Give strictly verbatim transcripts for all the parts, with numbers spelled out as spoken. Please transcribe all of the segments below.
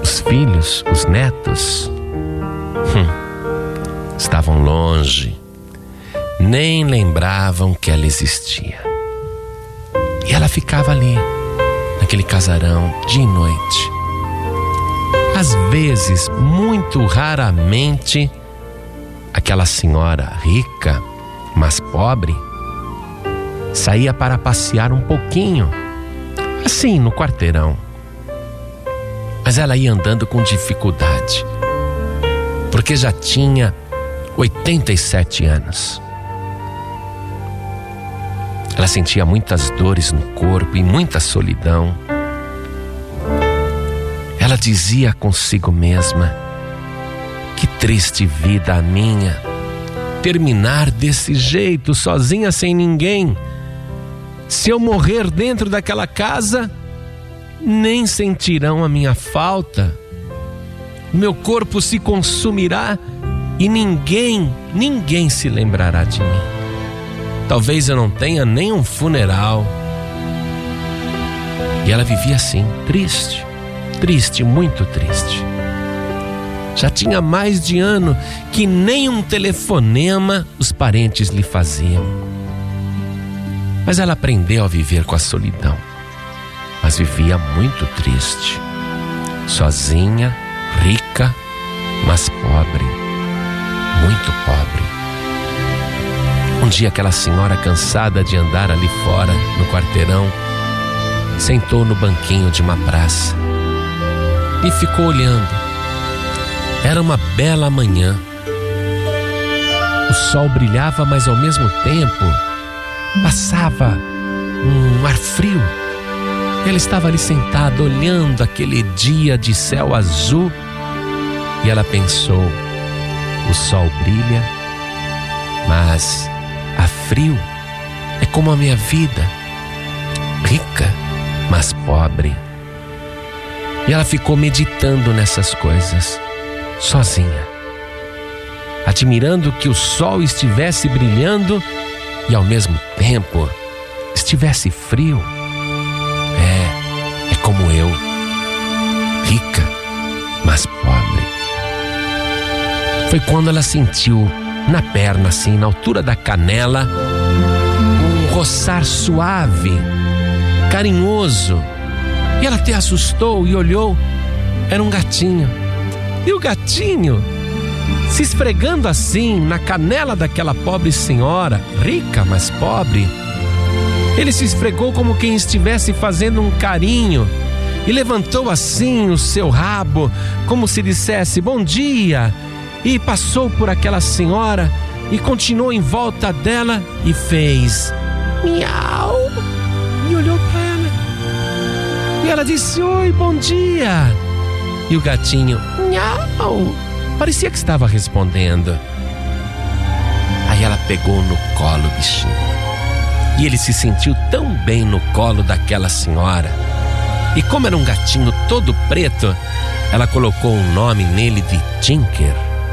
Os filhos, os netos, hum, estavam longe, nem lembravam que ela existia. E ela ficava ali, naquele casarão, dia e noite. Às vezes, muito raramente, aquela senhora rica, mas pobre, saía para passear um pouquinho, assim, no quarteirão. Mas ela ia andando com dificuldade, porque já tinha oitenta e sete anos. Ela sentia muitas dores no corpo e muita solidão. Ela dizia consigo mesma: que triste vida a minha, terminar desse jeito, sozinha, sem ninguém. Se eu morrer dentro daquela casa, nem sentirão a minha falta. O meu corpo se consumirá e ninguém, ninguém se lembrará de mim. Talvez eu não tenha nem um funeral. E ela vivia assim, triste, triste, muito triste. Já tinha mais de ano que nem um telefonema os parentes lhe faziam. Mas ela aprendeu a viver com a solidão. Mas vivia muito triste, sozinha, rica, mas pobre, muito pobre. Um dia aquela senhora, cansada de andar ali fora, no quarteirão, sentou no banquinho de uma praça e ficou olhando. Era uma bela manhã. O sol brilhava, mas ao mesmo tempo passava um ar frio. Ela estava ali sentada, olhando aquele dia de céu azul, e ela pensou: o sol brilha, mas há frio. É como a minha vida, rica, mas pobre. E ela ficou meditando nessas coisas, sozinha, admirando que o sol estivesse brilhando e ao mesmo tempo estivesse frio. É, é como eu, rica, mas pobre. Foi quando ela sentiu na perna, assim, na altura da canela, um roçar suave, carinhoso. E ela até assustou e olhou. Era um gatinho. E o gatinho, se esfregando assim na canela daquela pobre senhora, rica, mas pobre, ele se esfregou como quem estivesse fazendo um carinho e levantou assim o seu rabo, como se dissesse bom dia, e passou por aquela senhora e continuou em volta dela e fez miau e olhou para ela. E ela disse: oi, bom dia. E o gatinho, miau, parecia que estava respondendo. Aí ela pegou no colo o bichinho. E ele se sentiu tão bem no colo daquela senhora. E como era um gatinho todo preto, ela colocou um nome nele de Tinker.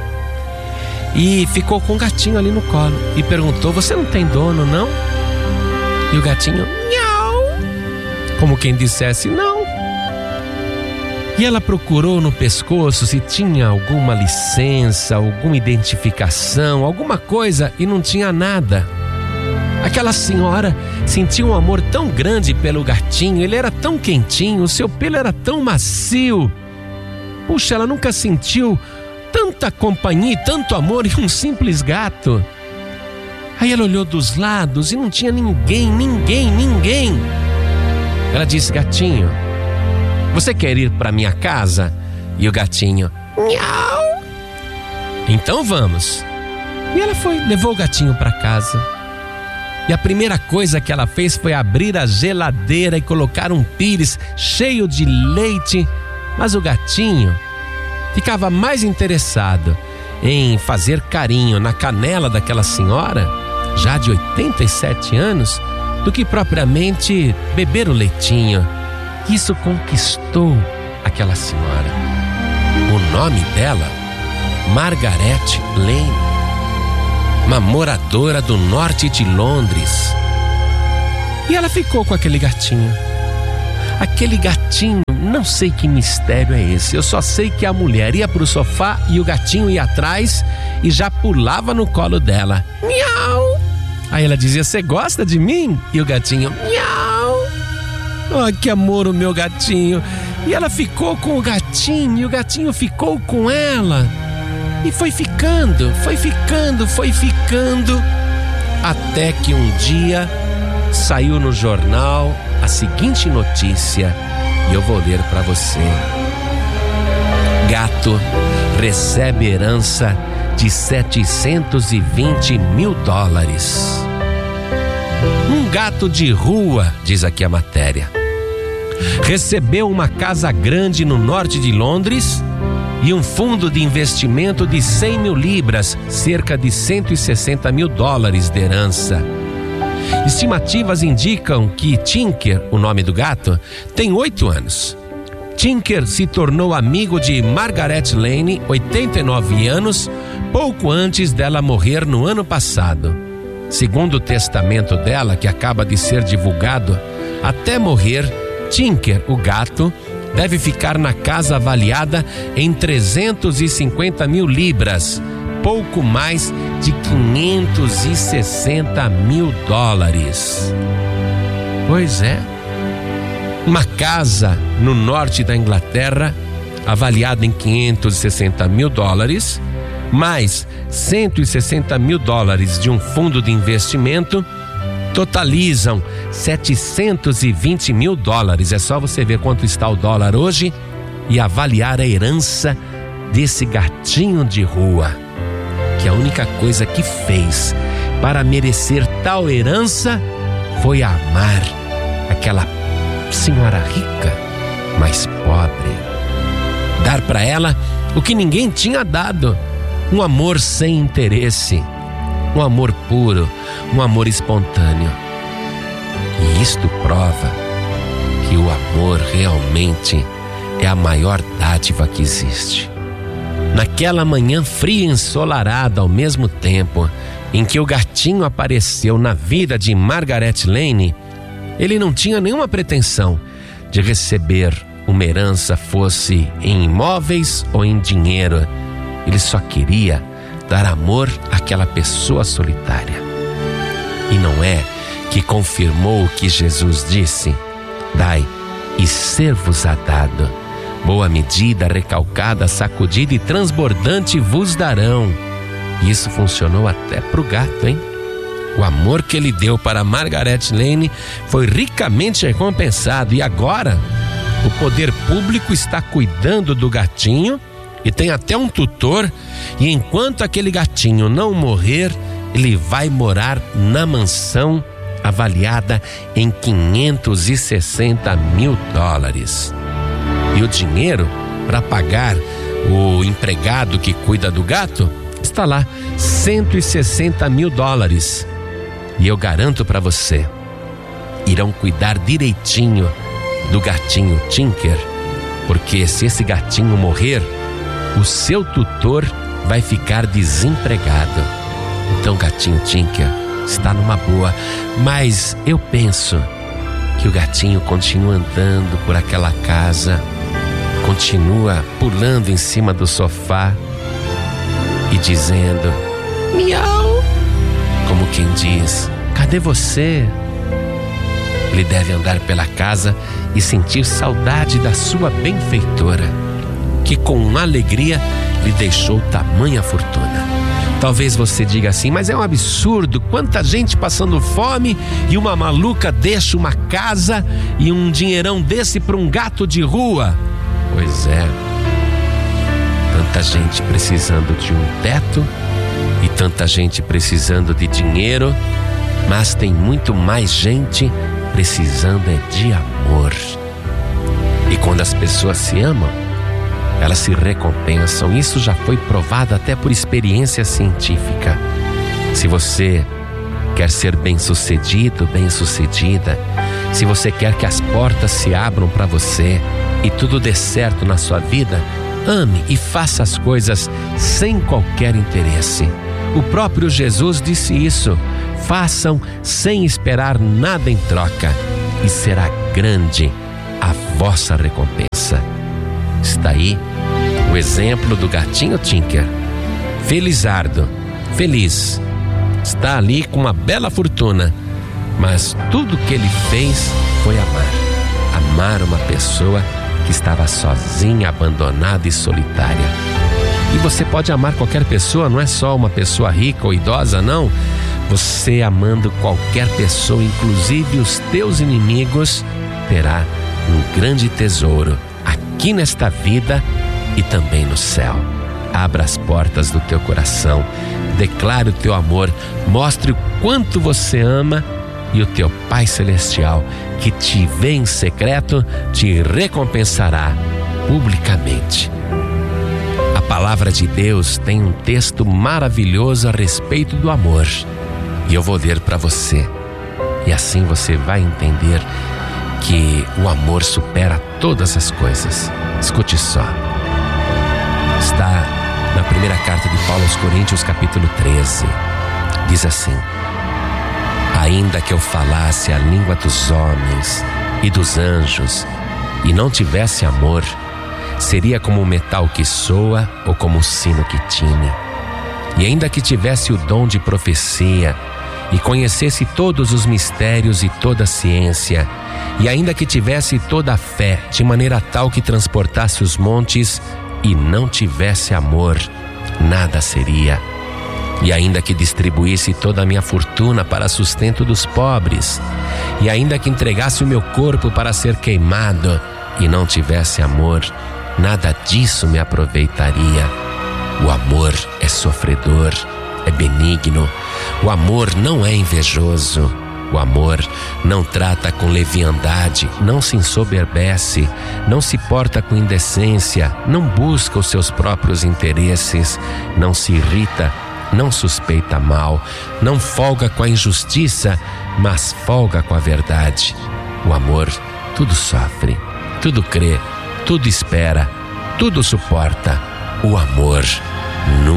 E ficou com o gatinho ali no colo. E perguntou: você não tem dono, não? E o gatinho, miau, como quem dissesse não. E ela procurou no pescoço se tinha alguma licença, alguma identificação, alguma coisa, e não tinha nada. Aquela senhora sentiu um amor tão grande pelo gatinho, ele era tão quentinho, o seu pelo era tão macio. Puxa, ela nunca sentiu tanta companhia e tanto amor em um simples gato. Aí ela olhou dos lados e não tinha ninguém, ninguém, ninguém. Ela disse: gatinho, você quer ir para minha casa? E o gatinho, miau. Então vamos. E ela foi, levou o gatinho para casa. E a primeira coisa que ela fez foi abrir a geladeira e colocar um pires cheio de leite. Mas o gatinho ficava mais interessado em fazer carinho na canela daquela senhora, já de oitenta e sete anos, do que propriamente beber o leitinho. Isso conquistou aquela senhora. O nome dela, Margaret Lane, uma moradora do norte de Londres. E ela ficou com aquele gatinho. Aquele gatinho, não sei que mistério é esse. Eu só sei que a mulher ia pro sofá e o gatinho ia atrás e já pulava no colo dela. Miau! Aí ela dizia: você gosta de mim? E o gatinho: miau! Oh, que amor o meu gatinho! E ela ficou com o gatinho e o gatinho ficou com ela. E foi ficando, foi ficando, foi ficando, até que um dia saiu no jornal a seguinte notícia, e eu vou ler para você. Gato recebe herança de setecentos e vinte mil dólares. Um gato de rua, diz aqui a matéria, recebeu uma casa grande no norte de Londres e um fundo de investimento de cem mil libras, cerca de cento e sessenta mil dólares de herança. Estimativas indicam que Tinker, o nome do gato, tem oito anos. Tinker se tornou amigo de Margaret Lane, oitenta e nove anos, pouco antes dela morrer no ano passado. Segundo o testamento dela, que acaba de ser divulgado, até morrer, Tinker, o gato, deve ficar na casa avaliada em trezentos e cinquenta mil libras, pouco mais de quinhentos e sessenta mil dólares. Pois é, uma casa no norte da Inglaterra, avaliada em quinhentos e sessenta mil dólares, mais cento e sessenta mil dólares de um fundo de investimento, totalizam setecentos e vinte mil dólares. É só você ver quanto está o dólar hoje e avaliar a herança desse gatinho de rua, que a única coisa que fez para merecer tal herança foi amar aquela senhora rica, mas pobre. Dar para ela o que ninguém tinha dado, um amor sem interesse, um amor puro, um amor espontâneo. E isto prova que o amor realmente é a maior dádiva que existe. Naquela manhã fria e ensolarada ao mesmo tempo em que o gatinho apareceu na vida de Margaret Lane, ele não tinha nenhuma pretensão de receber uma herança, fosse em imóveis ou em dinheiro. Ele só queria dar amor àquela pessoa solitária. E não é que confirmou o que Jesus disse: dai e ser-vos-á dado, boa medida, recalcada, sacudida e transbordante vos darão. E isso funcionou até pro gato, hein? O amor que ele deu para Margaret Lane foi ricamente recompensado, e agora o poder público está cuidando do gatinho e tem até um tutor, e enquanto aquele gatinho não morrer, ele vai morar na mansão avaliada em quinhentos e sessenta mil dólares. E o dinheiro para pagar o empregado que cuida do gato está lá, cento e sessenta mil dólares. E eu garanto para você, irão cuidar direitinho do gatinho Tinker, porque se esse gatinho morrer, o seu tutor vai ficar desempregado. Então, gatinho Tinker está numa boa, mas eu penso que o gatinho continua andando por aquela casa, continua pulando em cima do sofá e dizendo miau, como quem diz: cadê você? Ele deve andar pela casa e sentir saudade da sua benfeitora, que com alegria lhe deixou tamanha fortuna. Talvez você diga assim: mas é um absurdo, quanta gente passando fome e uma maluca deixa uma casa e um dinheirão desse para um gato de rua. Pois é, tanta gente precisando de um teto e tanta gente precisando de dinheiro, mas tem muito mais gente precisando é de amor. E quando as pessoas se amam, elas se recompensam. Isso já foi provado até por experiência científica. Se você quer ser bem-sucedido, bem-sucedida, se você quer que as portas se abram para você e tudo dê certo na sua vida, ame e faça as coisas sem qualquer interesse. O próprio Jesus disse isso: façam sem esperar nada em troca, e será grande a vossa recompensa. Está aí o exemplo do gatinho Tinker. Felizardo, feliz, está ali com uma bela fortuna, mas tudo que ele fez foi amar. Amar uma pessoa que estava sozinha, abandonada e solitária. E você pode amar qualquer pessoa, não é só uma pessoa rica ou idosa, não. Você amando qualquer pessoa, inclusive os teus inimigos, terá um grande tesouro aqui nesta vida e também no céu. Abra as portas do teu coração, declare o teu amor, mostre o quanto você ama, e o teu Pai Celestial, que te vê em secreto, te recompensará publicamente. A palavra de Deus tem um texto maravilhoso a respeito do amor, e eu vou ler para você, e assim você vai entender que o amor supera todas as coisas. Escute só. Está na primeira carta de Paulo aos Coríntios, capítulo treze. Diz assim: ainda que eu falasse a língua dos homens e dos anjos e não tivesse amor, seria como o metal que soa ou como o sino que tine. E ainda que tivesse o dom de profecia e conhecesse todos os mistérios e toda a ciência, e ainda que tivesse toda a fé de maneira tal que transportasse os montes, e não tivesse amor, nada seria. E ainda que distribuísse toda a minha fortuna para sustento dos pobres, e ainda que entregasse o meu corpo para ser queimado, e não tivesse amor, nada disso me aproveitaria. O amor é sofredor, é benigno. O amor não é invejoso. O amor não trata com leviandade, não se ensoberbece, não se porta com indecência, não busca os seus próprios interesses, não se irrita, não suspeita mal, não folga com a injustiça, mas folga com a verdade. O amor tudo sofre, tudo crê, tudo espera, tudo suporta. O amor nunca